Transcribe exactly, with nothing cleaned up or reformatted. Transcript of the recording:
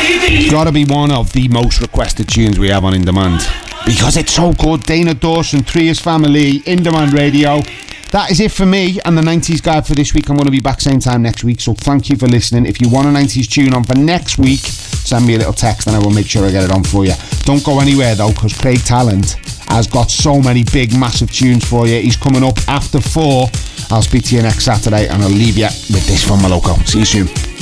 It's got to be one of the most requested tunes we have on In Demand, because it's so good. Dana Dawson, Trias Family, In Demand Radio. That is it for me and the nineties guide for this week. I'm going to be back same time next week, so thank you for listening. If you want a nineties tune on for next week, send me a little text and I will make sure I get it on for you. Don't go anywhere though, because Craig Talent has got so many big massive tunes for you. He's coming up after four. I'll speak to you next Saturday and I'll leave you with this from Moloko. See you soon.